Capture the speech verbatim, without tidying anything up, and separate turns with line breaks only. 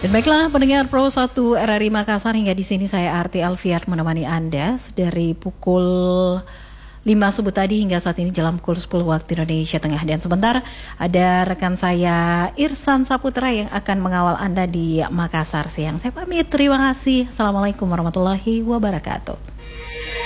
Dan baiklah pendengar Pro satu R R I Makassar, hingga di sini saya Arti Alfiar menemani Anda dari pukul lima subuh tadi hingga saat ini jelang pukul sepuluh waktu Indonesia Tengah. Dan sebentar ada rekan saya Irsan Saputra yang akan mengawal Anda di Makassar siang. Saya pamit, terima kasih. Assalamualaikum warahmatullahi wabarakatuh.